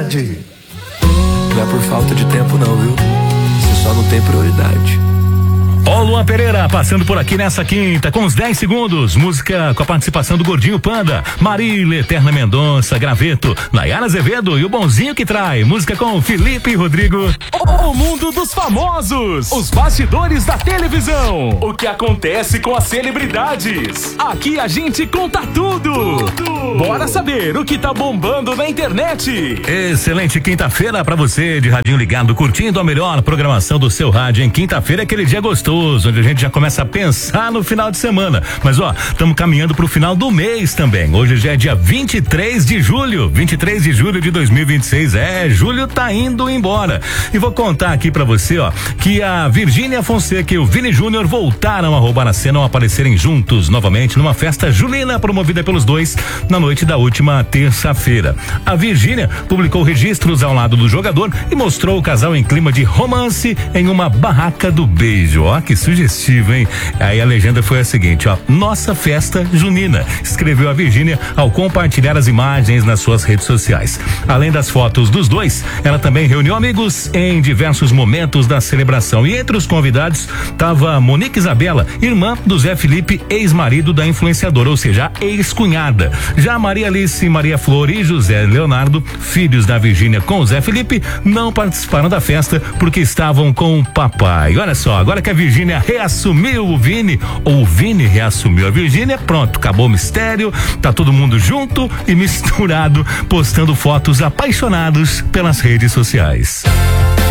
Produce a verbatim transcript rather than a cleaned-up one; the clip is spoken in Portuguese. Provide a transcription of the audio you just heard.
prioridade. Não é por falta de tempo não, viu? Você só não tem prioridade. Ó, Luan Pereira passando por aqui nessa quinta com os dez segundos, música com a participação do Gordinho Panda, Marília Eterna Mendonça, Graveto, Nayara Azevedo e o Bonzinho que Trai, música com Felipe e Rodrigo. O mundo dos famosos, os bastidores da televisão, o que acontece com as celebridades. Aqui a gente conta tudo. tudo. Bora saber o que tá bombando na internet. Excelente quinta-feira pra você de radinho ligado, curtindo a melhor programação do seu rádio em quinta-feira, aquele dia gostoso, onde a gente já começa a pensar no final de semana. Mas ó, estamos caminhando pro final do mês também. Hoje já é dia vinte e três de julho, vinte e três de julho de dois mil e vinte e seis. É, julho tá indo embora. E vou contar aqui pra você, ó, que a Virgínia Fonseca e o Vini Júnior voltaram a roubar a cena ao aparecerem juntos novamente numa festa julina promovida pelos dois na noite da última terça-feira. A Virgínia publicou registros ao lado do jogador e mostrou o casal em clima de romance em uma barraca do beijo. Ó, que sugestivo, hein? Aí a legenda foi a seguinte, ó: nossa festa junina, escreveu a Virgínia ao compartilhar as imagens nas suas redes sociais. Além das fotos dos dois, ela também reuniu amigos em diversos momentos da celebração. E entre os convidados estava Monique Isabela, irmã do Zé Felipe, ex-marido da influenciadora, ou seja, ex-cunhada. Já Maria Alice, Maria Flor e José Leonardo, filhos da Virgínia com o Zé Felipe, não participaram da festa porque estavam com o papai. Olha só, agora que a Virgínia reassumiu o Vini, ou o Vini reassumiu a Virgínia, pronto, acabou o mistério, tá todo mundo junto e misturado, postando fotos apaixonados pelas redes sociais.